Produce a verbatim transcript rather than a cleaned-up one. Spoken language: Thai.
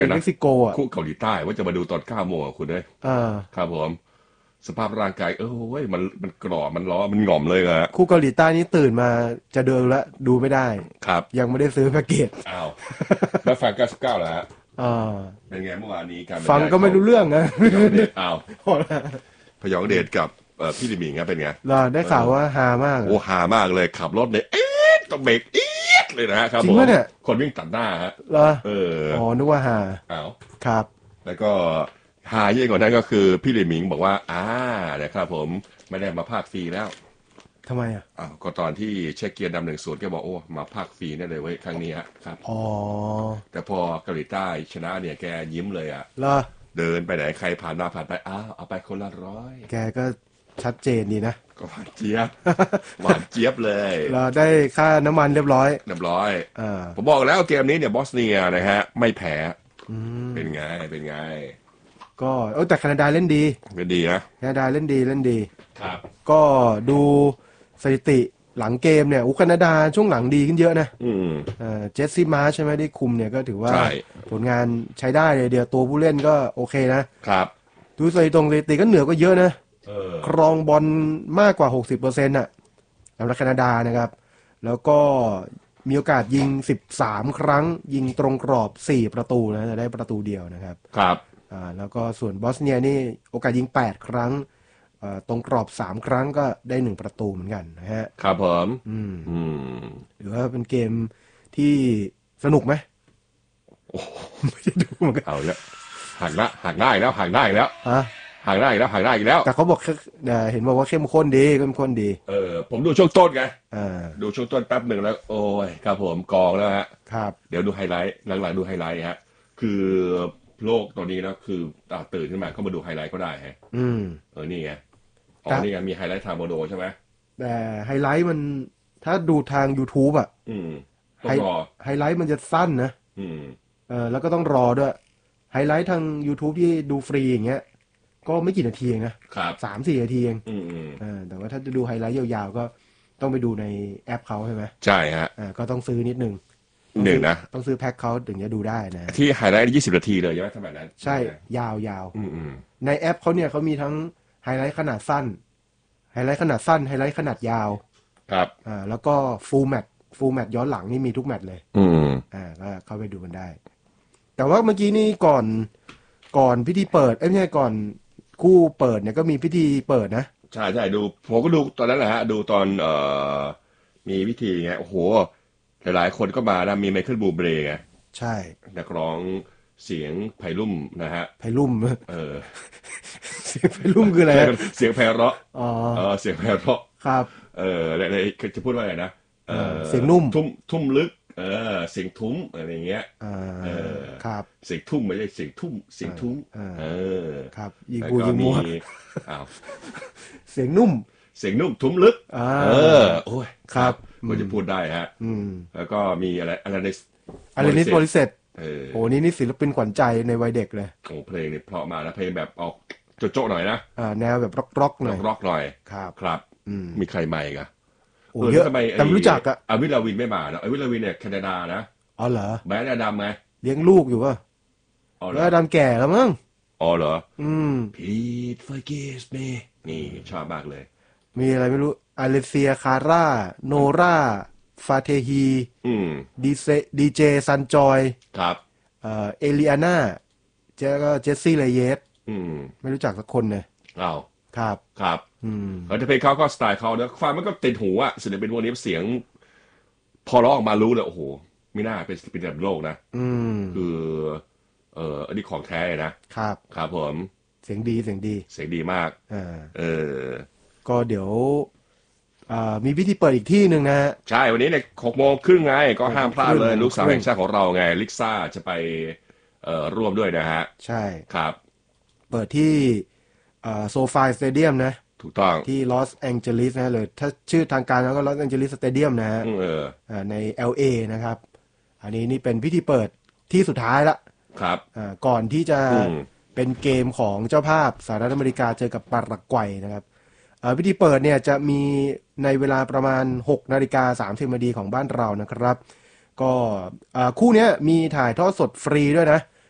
เม็นะกซิโกอ่ะคู่เกาหลีใต้ว่าจะมาดูตอนเก้าโมงคุณเลยอ่าครับผมสภาพร่างกายเออเว้ยมันมันกรอบมันร้อนมันหง่อมเลยอะคู่เกาหลีใต้นี่ตื่นมาจะเดินแล้วดูไม่ได้ครับยังไม่ได้ซื้อแพ็กเกจอ้าวแล้วฟังเก้าสิบเก้าเหรอฮะอ่าเป็นไงเมื่อวานนี้การบรรฟังยายของก็ไม่รู้เรื่องนะพยองเดชอ้าวพอละพยองเดชกับเอ่อพี่ลิมิงครับเป็นไงเราได้ข่าวว่าฮามากโอ้อะฮามากเลยขับรถเนี่ยเอ๊ะต้องเบรกเอ๊ะเลยนะฮะครับผมจริงปะเนี่ยคนวิ่งตัดหน้าฮะเหรอเอออ๋อนึกว่าฮาอ้าวครับแล้วก็หายิ่งกว่านั้นก็คือพี่หลิมหมิงบอกว่าอ่านะครับผมไม่ได้มาภาคฟรีแล้วทำไมอ่ะอ้าวก็ตอนที่เช็คเกียร์ดำหนึ่งศูนย์แกบอกโอ้มาภาคฟรีแน่เลยเว้ยครั้งนี้ฮะครับอ๋อแต่พอเกาหลีใต้ชนะเนี่ยแกยิ้มเลยอ่ะเหรอเดินไปไหนใครผ่านมาผ่านไปอ้าวเอาไปคนละร้อยแกก็ชัดเจนดีนะก็หวานเจี๊ยบหวานเจี๊ยบเลยเราได้ค่าน้ำมันเรียบร้อยเรียบร้อยอ่าผมบอกแล้วเกมนี้เนี่ยบอสเนียนะฮะไม่แพ้อืมเป็นไงเป็นไงก็เออแต่แคนาดาเล่นดีก็ดีนะแคนาดาเล่นดีเล่นดีครับก็ดูสถิติหลังเกมเนี่ยอุยแคนาดาช่วงหลังดีขึ้นเยอะนะอืมเอ่อเจสซี่มาใช่ไหมที่คุมเนี่ยก็ถือว่าใช่ผลงานใช้ได้เลยเดียวตัวผู้เล่นก็โอเคนะครับดูสถิติตรงสถิติก็เหนือกว่าเยอะนะเออครองบอลมากกว่า หกสิบเปอร์เซ็นต์ น่ะสำหรับแคนาดานะครับแล้วก็มีโอกาสยิงสิบสามครั้งยิงตรงกรอบสี่ประตูนะแต่ได้ประตูเดียวนะครับครับอ่าแล้วก็ส่วนบอสเนียนี่โอกาสยิงแปดครั้งเอ่อตรงกรอบสามครั้งก็ได้หนึ่งประตูเหมือนกันนะฮะครับผมอืมอืมหรือว่าเป็นเกมที่สนุกไหมไม่ได้ดูเหมือนกันเอาแล้วหักหน้าหักหน้าอีกแล้วหักหน้าอีกแล้วฮะหักหน้าอีกแล้วหักหน้าอีกแล้วแต่เขาบอกเอ่อเห็นบอกว่าเข้มข้นดีเข้มข้นดีเออผมดูช่วงต้นไงอ่าดูช่วงต้นแป๊บหนึ่งแล้วโอ้ยครับผมกองแล้วฮะครับเดี๋ยวดูไฮไลท์หลังๆดูไฮไลท์ฮะคือโลกตอนนี้นะคืออ่าตื่นขึ้นมาก็มาดูไฮไลท์ก็ได้ฮะอืมเออนี่ไงอ๋อแต่นี่ไงมีไฮไลท์ทางโมโดใช่ไหมแต่ไฮไลท์มันถ้าดูทาง YouTube อ่ะอืมต้ไฮองรอไฮไลท์มันจะสั้นนะอืมเออแล้วก็ต้องรอด้วยไฮไลท์ทาง YouTube ที่ดูฟรีอย่างเงี้ยก็ไม่กี่นาทีเองนะครับสามสี่นาทีเองอืมอืมอ่าแต่ว่าถ้าจะดูไฮไลท์ยาวๆก็ต้องไปดูในแอปเขาใช่ไหมใช่ฮะอ่าก็ต้องซื้อนิดนึงต้องซื้อหนึ่งนะต้องซื้อแพ็คเขาถึงจะดูได้นะที่ไฮไลท์ยี่สิบนาทีเลยใช่ไหมถ้าแบบนั้นใช่ยาวอืมอืมๆในแอปเขาเนี่ยเขามีทั้งไฮไลท์ขนาดสั้นไฮไลท์ขนาดสั้นไฮไลท์ขนาดยาวครับอ่าแล้วก็ฟูลแมตฟูลแมตย้อนหลังนี่มีทุกแมตเลยอืมอ่าก็เข้าไปดูกันได้แต่ว่าเมื่อกี้นี่ก่อนก่อนพิธีเปิดเอ้ยไม่ใช่ก่อนคู่เปิดเนี่ยก็มีพิธีเปิดนะใช่ใช่ดูผมก็ดูตอนนั้นแหละฮะดูตอนเอ่อมีวิธีไงโอ้โหหลายๆคนก็มานะมีไมเคิลบูเบรไงใช่นักร้องเสียงไพรุ่มนะฮะไพลุ่มเออเสียงไพลุ่มคืออะไรฮะเสียงไพเราะอ๋อเออเสียงไพเราะครับเออแล้วจะพูดว่าอะไรนะเออเสียงนุ่มทุ่มทุ่มลึกเออเสียงทุ้มอะไรอย่างเงี้ยอ่าเออครับเสียงทุ่มไม่ใช่เสียงทุ่มเสียงทุ้มอ่าเออครับยิงแล้วปูก็มียิงมัวอ้าวเสียงนุ่มเสียงนุ่มทุ้มลึกอ่าเออโอ้ยครับก็จะพูดได้ฮะอืมแล้วก็มีอะไรอะไรในอารินิสบริเซตเออโอ้นี่นี่ศิลปินขวัญใจในวัยเด็กเลยโอ้เพลงเนี่ยเพราะมากนะเพลงแบบออกโจ๊ะๆหน่อยนะอ่าแนวแบบร็อกๆหน่อยร็อกๆหน่อยครับครับอืมมีใครใหม่กันโอ้เออเยอะทำไมไอ้แต่ไม่รู้จักอะอาวิลลาวินไม่มาเนอะอาวิลลาวินเนี่ยแคนาดานะอ๋อเหรอแบรนด์อดัมไงเลี้ยงลูกอยู่ป่ะอ๋อเหรแล้วอดำแก่แล้วมั้งอ๋อเหรออืม Please forgive me นี่ชอบมากเลยมีอะไรไม่รู้อเลเซียคาร่าโนราฟาเทฮีอืมดีเซดีเจซันจอยครับเอ่อเอลิอาน่าเจก็เจสซี่เลเยสอืมไม่รู้จักสักคนเลยอ้าวครับครับอืมเขาจะเพลงเขาก็สไตล์เขาเนอะฟังมันก็ติดหูอะศิลปินพวกนี้เสียง พอร้องออกมารู้เลยโอ้โหไม่น่าเป็นศิลปินระดับโลกนะอืมคือเอออันนี้ของแท้นะครับครับผมเสียงดีเสียงดีเสียงดีมากอ่าเออก็เดี๋ยวอ่ามีพิธีเปิดอีกที่หนึ่งนะฮะใช่วันนี้เนี่ยหกโมงครึ่งไงก็ห้ามพลาดเลยหกโมงครึ่งลูกสาวแห่งชาติของเราไงลิซ่าจะไปเอ่อร่วมด้วยนะฮะใช่ครับเปิดที่อ่าโซฟาสเตเดียมนะถูกต้องที่ลอสแองเจลิสนะเลยถ้าชื่อทางการแล้วก็ลอสแองเจลิสสเตเดียมนะฮะอืมเอออ่าใน แอล เอ นะครับอันนี้นี่เป็นพิธีเปิดที่สุดท้ายละครับอ่าก่อนที่จะอืมเป็นเกมของเจ้าภาพสหรัฐอเมริกาเจอกับปารากวัยนะครับอ่าพิธีเปิดเนี่ยจะมีในเวลาประมาณหกนาฬิกาสามสิบนาทีของบ้านเรานะครับก็อ่าคู่เนี้ยมีถ่ายทอดสดฟรีด้วยนะ